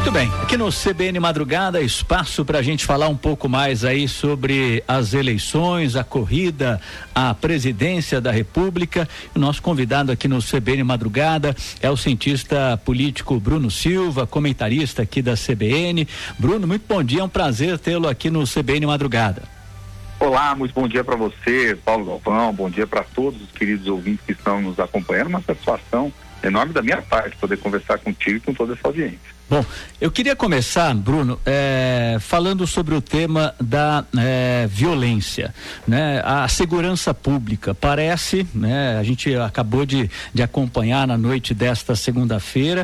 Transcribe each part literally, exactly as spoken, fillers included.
Muito bem, aqui no C B N Madrugada, espaço para a gente falar um pouco mais aí sobre as eleições, a corrida à presidência da República. O nosso convidado aqui no C B N Madrugada é o cientista político Bruno Silva, comentarista aqui da C B N. Bruno, muito bom dia, é um prazer tê-lo aqui no C B N Madrugada. Olá, muito bom dia para você, Paulo Galvão, bom dia para todos os queridos ouvintes que estão nos acompanhando. Uma satisfação enorme da minha parte poder conversar contigo e com toda essa audiência. Bom, eu queria começar, Bruno, é, falando sobre o tema da é, violência, né? A segurança pública parece, né? A gente acabou de, de acompanhar na noite desta segunda-feira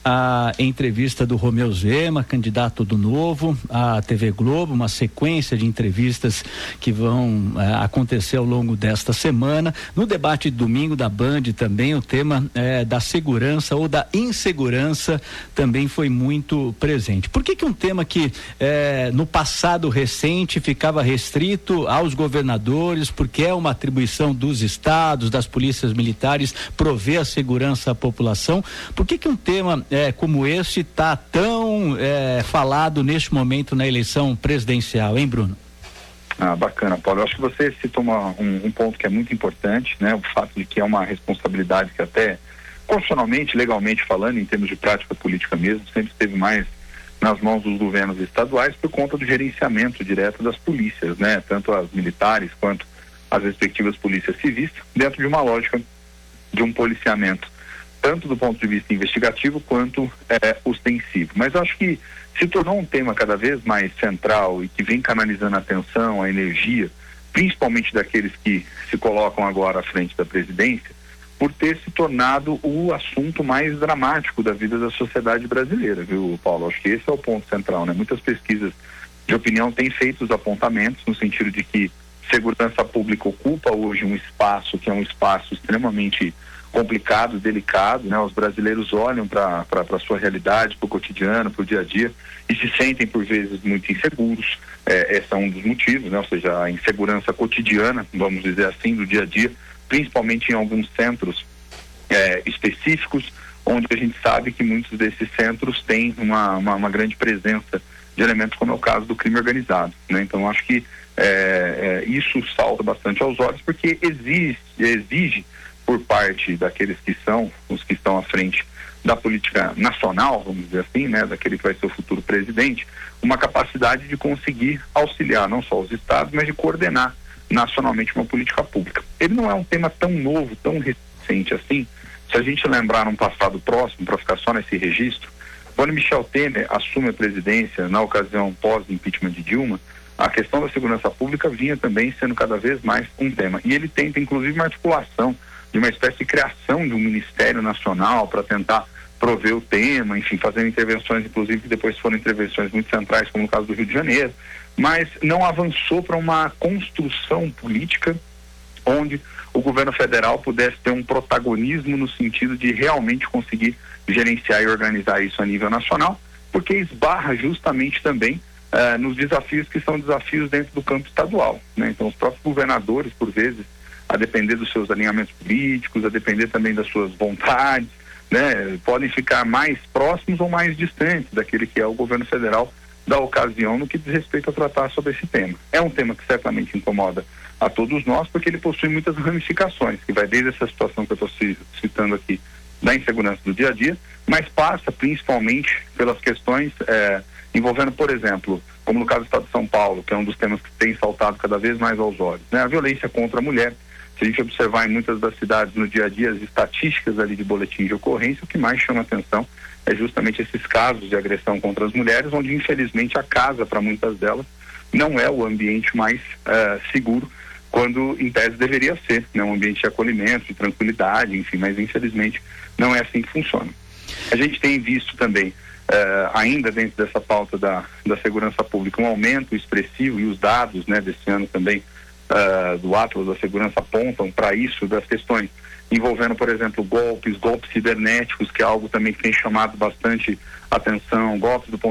a entrevista do Romeu Zema, candidato do Novo, à T V Globo, uma sequência de entrevistas que vão é, acontecer ao longo desta semana. No debate de domingo da Band também o tema é, da segurança ou da insegurança também foi muito presente. Por que que um tema que eh, no passado recente ficava restrito aos governadores, porque é uma atribuição dos estados, das polícias militares, prover a segurança à população, por que que um tema eh, como esse está tão eh, falado neste momento na eleição presidencial, hein, Bruno? Ah, bacana, Paulo. Eu acho que você citou uma, um, um ponto que é muito importante, né? O fato de que é uma responsabilidade que até constitucionalmente, legalmente falando, em termos de prática política mesmo, sempre esteve mais nas mãos dos governos estaduais por conta do gerenciamento direto das polícias, né? Tanto as militares quanto as respectivas polícias civis, dentro de uma lógica de um policiamento, tanto do ponto de vista investigativo quanto é, ostensivo. Mas eu acho que se tornou um tema cada vez mais central e que vem canalizando a atenção, a energia, principalmente daqueles que se colocam agora à frente da presidência, por ter se tornado o assunto mais dramático da vida da sociedade brasileira, viu, Paulo? Acho que esse é o ponto central, né? Muitas pesquisas de opinião têm feito os apontamentos no sentido de que segurança pública ocupa hoje um espaço que é um espaço extremamente complicado, delicado, né? Os brasileiros olham para a sua realidade, para o cotidiano, para o dia a dia e se sentem por vezes muito inseguros. É, esse é um dos motivos, né? Ou seja, a insegurança cotidiana, vamos dizer assim, do dia a dia, principalmente em alguns centros é, específicos, onde a gente sabe que muitos desses centros têm uma, uma, uma grande presença de elementos, como é o caso do crime organizado, né? Então acho que é, é, isso salta bastante aos olhos, porque exige, exige por parte daqueles que são os que estão à frente da política nacional, vamos dizer assim, né, daquele que vai ser o futuro presidente, uma capacidade de conseguir auxiliar não só os estados, mas de coordenar nacionalmente uma política pública. Ele não é um tema tão novo, tão recente assim. Se a gente lembrar num passado próximo, para ficar só nesse registro, quando Michel Temer assume a presidência na ocasião pós-impeachment de Dilma, a questão da segurança pública vinha também sendo cada vez mais um tema. E ele tenta, inclusive, uma articulação de uma espécie de criação de um Ministério Nacional para tentar prover o tema, enfim, fazendo intervenções, inclusive, que depois foram intervenções muito centrais, como no caso do Rio de Janeiro, mas não avançou para uma construção política onde o governo federal pudesse ter um protagonismo no sentido de realmente conseguir gerenciar e organizar isso a nível nacional, porque esbarra justamente também uh, nos desafios que são desafios dentro do campo estadual, né? Então os próprios governadores, por vezes, a depender dos seus alinhamentos políticos, a depender também das suas vontades, né, podem ficar mais próximos ou mais distantes daquele que é o governo federal da ocasião no que diz respeito a tratar sobre esse tema. É um tema que certamente incomoda a todos nós, porque ele possui muitas ramificações, que vai desde essa situação que eu estou citando aqui, da insegurança do dia a dia, mas passa principalmente pelas questões eh, envolvendo, por exemplo, como no caso do Estado de São Paulo, que é um dos temas que tem saltado cada vez mais aos olhos, né? A violência contra a mulher. Se a gente observar em muitas das cidades no dia a dia as estatísticas ali de boletim de ocorrência, o que mais chama atenção é justamente esses casos de agressão contra as mulheres, onde infelizmente a casa, para muitas delas, não é o ambiente mais uh, seguro, quando em tese deveria ser, né? Um ambiente de acolhimento, de tranquilidade, enfim, mas infelizmente não é assim que funciona. A gente tem visto também, uh, ainda dentro dessa pauta da, da segurança pública, um aumento expressivo, e os dados, né, desse ano também, Uh, do Atlas da Segurança apontam para isso, das questões envolvendo, por exemplo, golpes, golpes cibernéticos, que é algo também que tem chamado bastante atenção, golpes do ponto